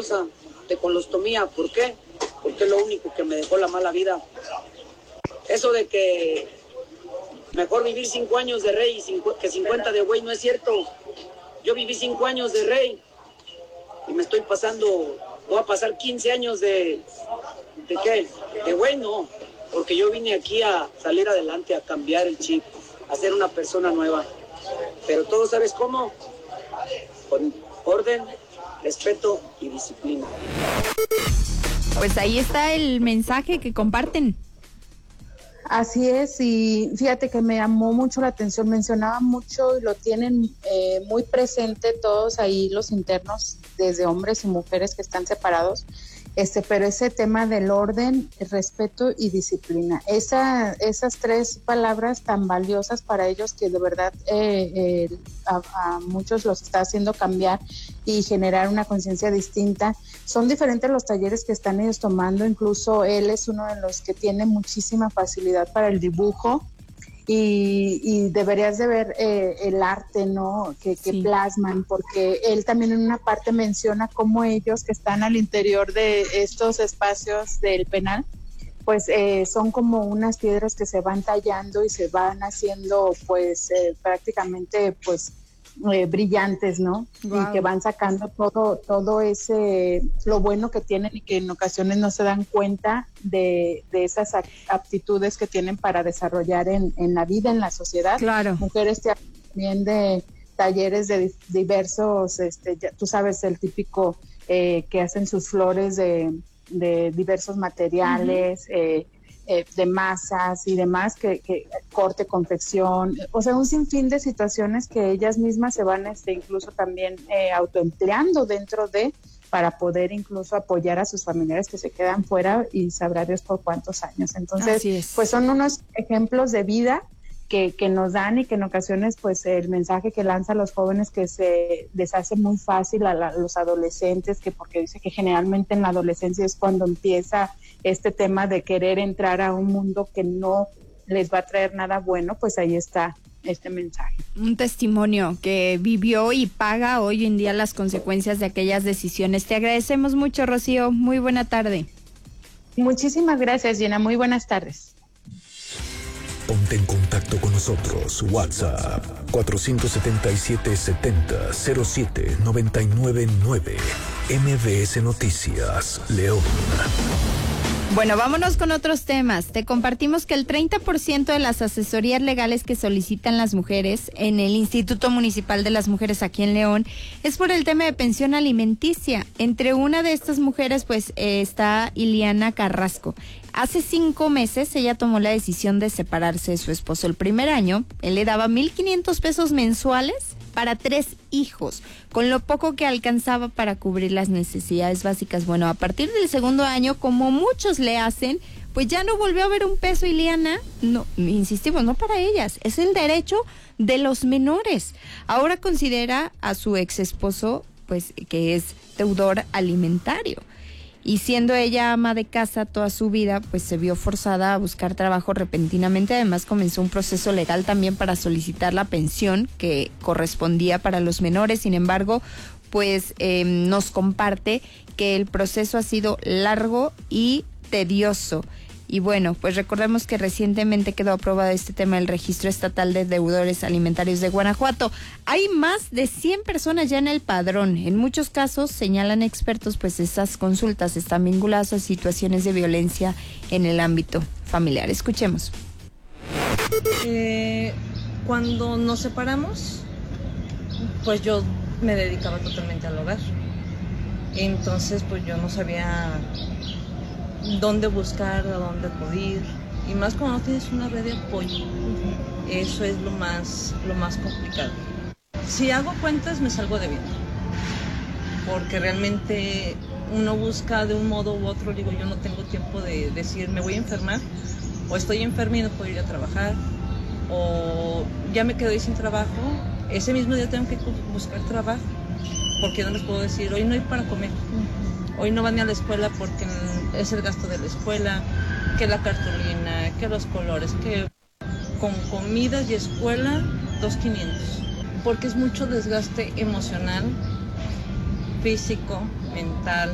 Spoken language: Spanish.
bolsa de colostomía. ¿Por qué? Porque es lo único que me dejó la mala vida. Eso de que mejor vivir 5 años de rey que 50 de güey no es cierto. Yo viví 5 años de rey y me estoy pasando, voy a pasar 15 años ¿de qué? De güey no, porque yo vine aquí a salir adelante, a cambiar el chip, a ser una persona nueva. Pero todo, ¿sabes cómo? Con orden, respeto y disciplina. Pues ahí está el mensaje que comparten. Así es, y fíjate que me llamó mucho la atención, mencionaba mucho y lo tienen muy presente todos ahí los internos, desde hombres y mujeres que están separados, pero ese tema del orden, respeto y disciplina, esas 3 palabras tan valiosas para ellos que de verdad a muchos los está haciendo cambiar y generar una conciencia distinta. Son diferentes los talleres que están ellos tomando, incluso él es uno de los que tiene muchísima facilidad para el dibujo y deberías de ver el arte, ¿no? Que plasman, porque él también en una parte menciona cómo ellos que están al interior de estos espacios del penal, pues son como unas piedras que se van tallando y se van haciendo pues prácticamente pues brillantes, ¿no? Wow. Y que van sacando todo ese, lo bueno que tienen y que en ocasiones no se dan cuenta de esas aptitudes que tienen para desarrollar en la vida, en la sociedad. Claro. Mujeres también de talleres de diversos, ya, tú sabes, el típico que hacen sus flores de diversos materiales, de masas y demás, que corte, confección, o sea, un sinfín de situaciones que ellas mismas se van incluso también autoempleando dentro para poder incluso apoyar a sus familiares que se quedan fuera y sabrá Dios por cuántos años. Entonces, pues son unos ejemplos de vida que nos dan y que en ocasiones pues el mensaje que lanza a los jóvenes que se les hace muy fácil a los adolescentes, que porque dice que generalmente en la adolescencia es cuando empieza este tema de querer entrar a un mundo que no les va a traer nada bueno, pues ahí está este mensaje. Un testimonio que vivió y paga hoy en día las consecuencias de aquellas decisiones. Te agradecemos mucho, Rocío. Muy buena tarde. Muchísimas gracias, Gina. Muy buenas tardes. Ponte en contacto con nosotros. WhatsApp 477-70-07-999. MBS Noticias, León. Bueno, vámonos con otros temas. Te compartimos que el 30% de las asesorías legales que solicitan las mujeres en el Instituto Municipal de las Mujeres aquí en León es por el tema de pensión alimenticia. Entre una de estas mujeres, pues, está Iliana Carrasco. Hace 5 meses ella tomó la decisión de separarse de su esposo. El primer año, él le daba 1,500 pesos mensuales para 3 hijos, con lo poco que alcanzaba para cubrir las necesidades básicas. Bueno, a partir del segundo año, como muchos le hacen, pues ya no volvió a ver un peso, Iliana. No, insistimos, no para ellas, es el derecho de los menores. Ahora considera a su ex esposo, pues, que es deudor alimentario. Y siendo ella ama de casa toda su vida, pues se vio forzada a buscar trabajo repentinamente. Además, comenzó un proceso legal también para solicitar la pensión que correspondía para los menores. Sin embargo, pues nos comparte que el proceso ha sido largo y tedioso. Y bueno, pues recordemos que recientemente quedó aprobado este tema del Registro Estatal de Deudores Alimentarios de Guanajuato. Hay más de 100 personas ya en el padrón. En muchos casos, señalan expertos, pues esas consultas están vinculadas a situaciones de violencia en el ámbito familiar. Escuchemos. Cuando nos separamos, pues yo me dedicaba totalmente al hogar. Entonces, pues yo no sabía dónde buscar, a dónde acudir, y más cuando no tienes una red de apoyo. Eso es lo más complicado. Si hago cuentas me salgo de bien, porque realmente uno busca de un modo u otro. Digo, yo no tengo tiempo de decir me voy a enfermar, o estoy enferma y no puedo ir a trabajar, o ya me quedé sin trabajo, ese mismo día tengo que buscar trabajo, porque no les puedo decir hoy no hay para comer. Hoy no van ni a la escuela porque es el gasto de la escuela, que la cartulina, que los colores, que con comidas y escuela, 2,500. Porque es mucho desgaste emocional, físico, mental.